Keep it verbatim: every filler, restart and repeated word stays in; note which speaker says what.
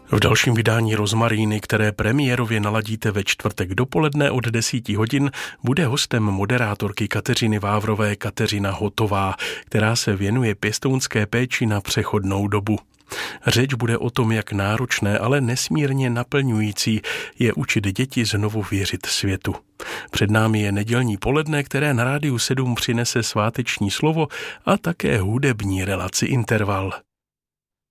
Speaker 1: V dalším vydání Rozmaríny, které premiérově naladíte ve čtvrtek dopoledne od deseti hodin, bude hostem moderátorky Kateřiny Vávrové Kateřina Hotová, která se věnuje pěstounské péči na přechodnou dobu. Řeč bude o tom, jak náročné, ale nesmírně naplňující je učit děti znovu věřit světu. Před námi je nedělní poledne, které na Rádiu sedm přinese sváteční slovo a také hudební relaci Interval.